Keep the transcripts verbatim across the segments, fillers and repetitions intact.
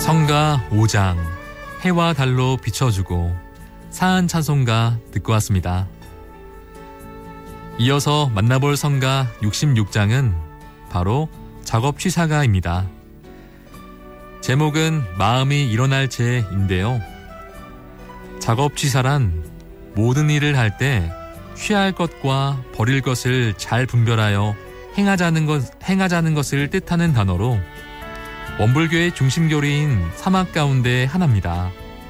성가 오 장 해와 달로 비춰주고 사한 찬송가 듣고 왔습니다. 이어서 만나볼 성가 육십육 장은 바로 작업 취사가입니다. 제목은 마음이 일어날 채인데요. 작업 취사란 모든 일을 할 때 취할 것과 버릴 것을 잘 분별하여 행하자는 것, 행하자는 것을 뜻하는 단어로 원불교의 중심교리인 사막 가운데 하나입니다.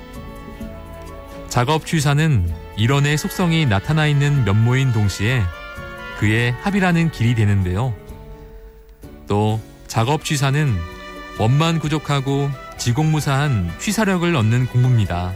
작업 취사는 일원의 속성이 나타나 있는 면모인 동시에 그의 합이라는 길이 되는데요. 또 작업 취사는 원만 구족하고 지공무사한 취사력을 얻는 공부입니다.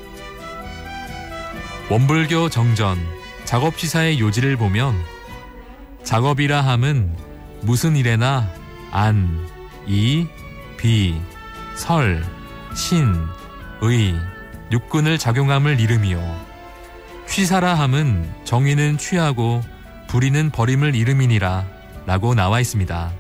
원불교 정전, 작업 취사의 요지를 보면 작업이라 함은 무슨 일에나 안, 이, 비, 설, 신, 의, 육군을 작용함을 이름이요. 취사라 함은 정의는 취하고 불의는 버림을 이름이니라 라고 나와 있습니다.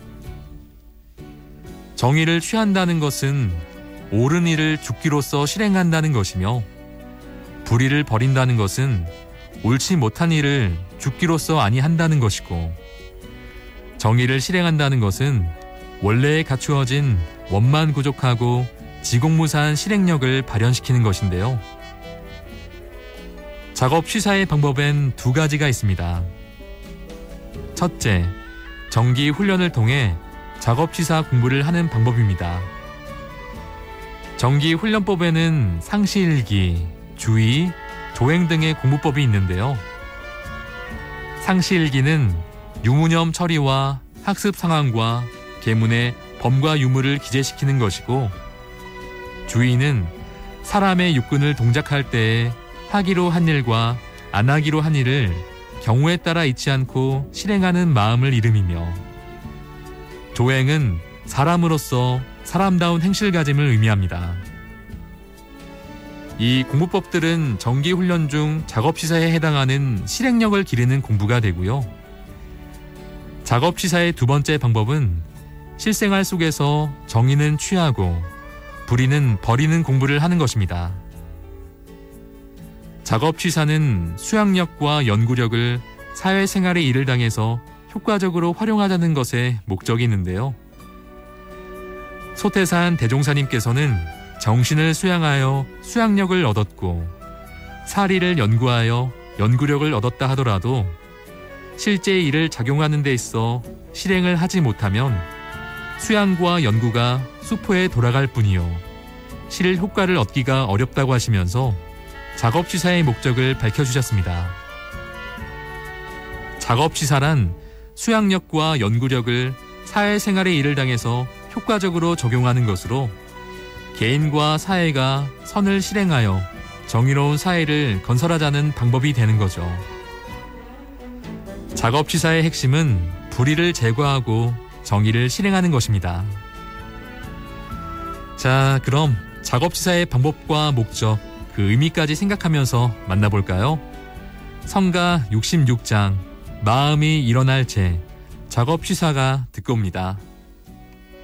정의를 취한다는 것은 옳은 일을 죽기로써 실행한다는 것이며 불의를 버린다는 것은 옳지 못한 일을 죽기로써 아니한다는 것이고 정의를 실행한다는 것은 원래에 갖추어진 원만구족하고 지공무사한 실행력을 발현시키는 것인데요. 작업 취사의 방법엔 두 가지가 있습니다. 첫째, 정기 훈련을 통해 작업 취사 공부를 하는 방법입니다. 정기 훈련법에는 상시일기, 주의, 조행 등의 공부법이 있는데요. 상시일기는 유무념 처리와 학습 상황과 계문의 범과 유무를 기재시키는 것이고, 주의는 사람의 육군을 동작할 때에 하기로 한 일과 안 하기로 한 일을 경우에 따라 잊지 않고 실행하는 마음을 이름이며, 조행은 사람으로서 사람다운 행실가짐을 의미합니다. 이 공부법들은 정기훈련 중 작업취사에 해당하는 실행력을 기르는 공부가 되고요. 작업취사의 두 번째 방법은 실생활 속에서 정의는 취하고 불의는 버리는 공부를 하는 것입니다. 작업취사는 수양력과 연구력을 사회생활의 일을 당해서 효과적으로 활용하자는 것에 목적이 있는데요. 소태산 대종사님께서는 정신을 수양하여 수양력을 얻었고 사리를 연구하여 연구력을 얻었다 하더라도 실제 일을 작용하는 데 있어 실행을 하지 못하면 수양과 연구가 수포에 돌아갈 뿐이요 실 효과를 얻기가 어렵다고 하시면서 작업취사의 목적을 밝혀주셨습니다. 작업취사란 수양력과 연구력을 사회생활의 일을 당해서 효과적으로 적용하는 것으로 개인과 사회가 선을 실행하여 정의로운 사회를 건설하자는 방법이 되는 거죠. 작업취사의 핵심은 불의를 제거하고 정의를 실행하는 것입니다. 자, 그럼 작업취사의 방법과 목적, 그 의미까지 생각하면서 만나볼까요? 성가 육십육 장 마음이 일어날 채 작업취사가 듣고 옵니다.